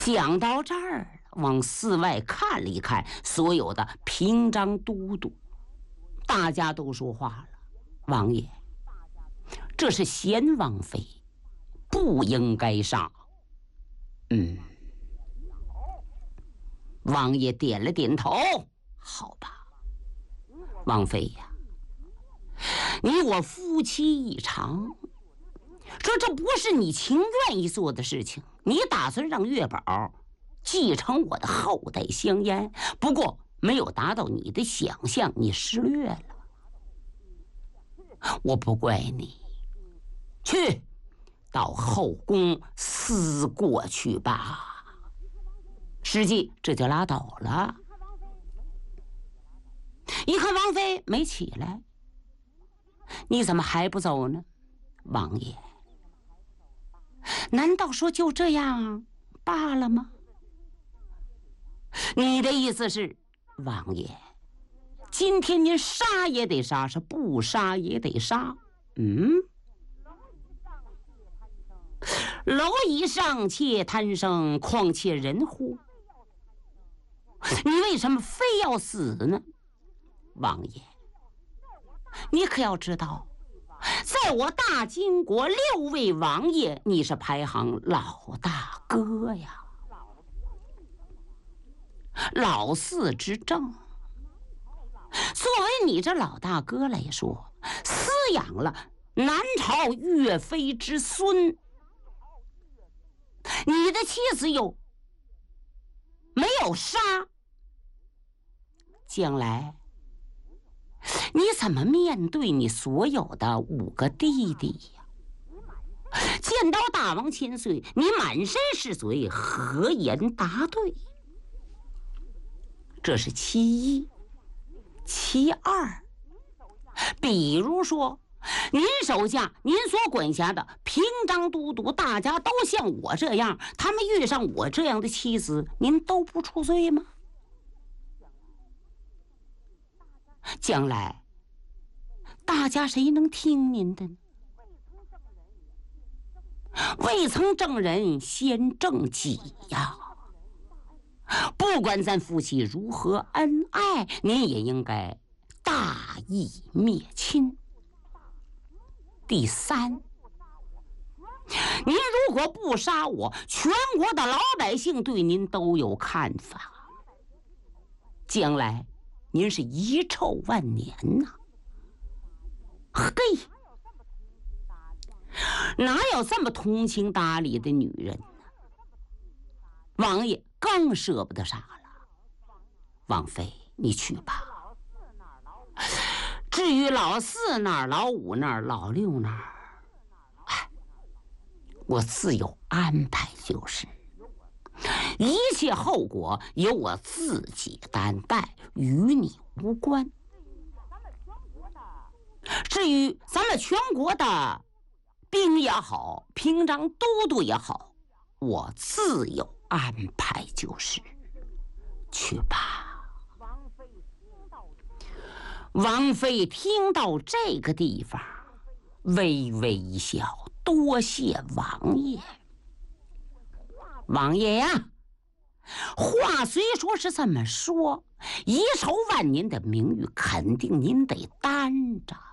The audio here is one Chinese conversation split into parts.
讲到这儿，往寺外看了一看，所有的平章都督，大家都说话了：“王爷，这是贤王妃，不应该杀。”王爷点了点头：“好吧，王妃呀，你我夫妻一场，这不是你情愿意做的事情。你打算让月宝继承我的后代香烟，不过没有达到你的想象，你失略了。我不怪你，去到后宫思过去吧。”实际这就拉倒了。一看王妃没起来，你怎么还不走呢？王爷，难道说就这样罢了吗？你的意思是，王爷，今天您杀也得杀，是不杀也得杀？蝼蚁尚且贪生，况且人乎？你为什么非要死呢？王爷，你可要知道，在我大金国6位王爷，你是排行老大哥呀，老四之正。作为你这老大哥来说，饲养了南朝岳飞之孙，你的妻子又没有杀，将来你怎么面对你所有的5个弟弟呀？见到大王千岁，你满身是罪，何言答对？这是其一。其二，比如说您手下您所管辖的平章都督，大家都像我这样，他们遇上我这样的妻子，您都不出罪吗？将来大家谁能听您的呢？未曾正人先正己呀。不管咱夫妻如何恩爱，您也应该大义灭亲。第三，您如果不杀我，全国的老百姓对您都有看法，将来您是遗臭万年呐。嘿，哪有这么通情达理的女人呢？王爷更舍不得杀了。王妃，你去吧。至于老4那儿、老5那儿、老6那儿，我自有安排，就是一切后果由我自己担待，与你无关。至于咱们全国的兵也好，平章都督也好，我自有安排，就是去吧。王妃听到这个地方，微微一笑，多谢王爷。王爷呀，话虽说是这么说，遗臭万年的名誉肯定您得担着。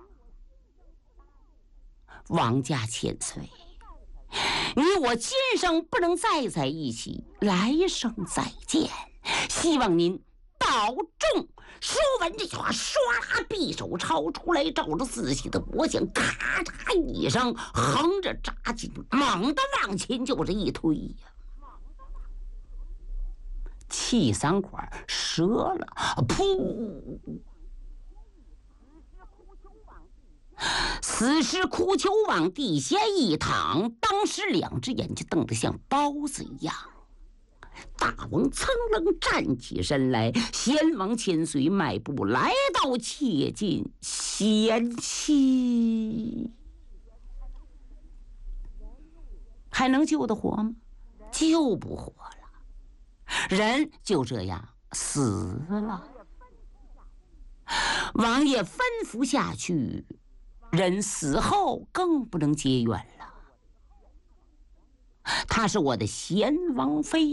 王家千岁，你我今生不能再在一起，来生再见。希望您保重。说完这句话，唰啦，匕首抄出来，照着自己的脖颈，咔嚓一声，横着扎进，猛地往前就是一推呀，气嗓管折了，噗！此时哭求往地下一躺，当时2只眼睛瞪得像包子一样。大王噌楞站起身来，先王千岁迈步来到切近，贤妻还能救得活吗？救不活了，人就这样死了。王爷吩咐下去，人死后更不能结怨了。 她是我的贤王妃。